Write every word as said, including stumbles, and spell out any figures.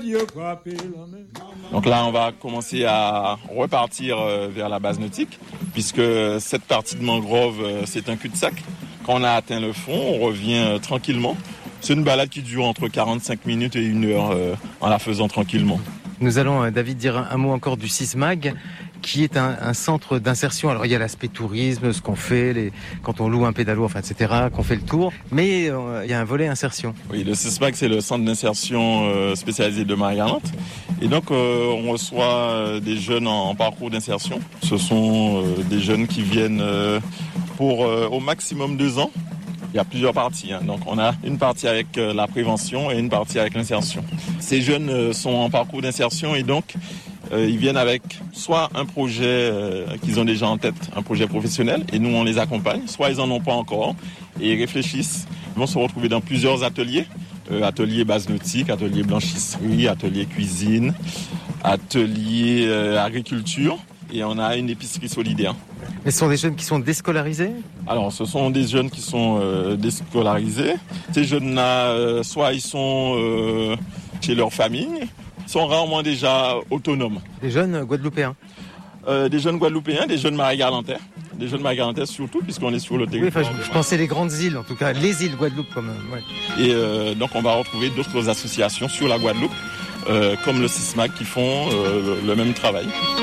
Donc là, on va commencer à repartir vers la base nautique, puisque cette partie de mangrove, c'est un cul-de-sac. Quand on a atteint le fond, on revient tranquillement. C'est une balade qui dure entre quarante-cinq minutes et une heure en la faisant tranquillement. Nous allons, David, dire un mot encore du Sismag, qui est un, un centre d'insertion. Alors il y a l'aspect tourisme, ce qu'on fait, les, quand on loue un pédalo, enfin, et cetera, qu'on fait le tour, mais euh, il y a un volet insertion. Oui, le Sismag, c'est le centre d'insertion euh, spécialisé de Marie-Galante. Et donc euh, on reçoit euh, des jeunes en, en parcours d'insertion. Ce sont euh, des jeunes qui viennent euh, pour euh, au maximum deux ans. Il y a plusieurs parties, hein. Donc on a une partie avec euh, la prévention et une partie avec l'insertion. Ces jeunes euh, sont en parcours d'insertion et donc euh, ils viennent avec soit un projet euh, qu'ils ont déjà en tête, un projet professionnel, et nous on les accompagne, soit ils en ont pas encore et ils réfléchissent. Ils vont se retrouver dans plusieurs ateliers, euh, atelier base nautique, atelier blanchisserie, atelier cuisine, atelier euh, agriculture, et on a une épicerie solidaire. Mais ce sont des jeunes qui sont déscolarisés ? Alors, ce sont des jeunes qui sont euh, déscolarisés. Ces jeunes-là, euh, soit ils sont euh, chez leur famille, sont rarement déjà autonomes. Des jeunes guadeloupéens ? euh, Des jeunes guadeloupéens, des jeunes marie-galantais. Des jeunes marie-galantais surtout, puisqu'on est sur le territoire. Oui, enfin, je, je pensais les grandes îles, en tout cas, les îles Guadeloupe quand même. Ouais. Et euh, donc, on va retrouver d'autres associations sur la Guadeloupe, euh, comme le Sismag, qui font euh, le même travail.